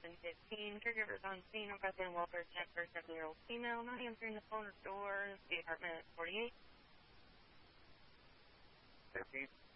10:15. Caregivers on scene. Requesting welfare check for a 7-year-old female. Not answering the phone or door. The apartment 48. 15.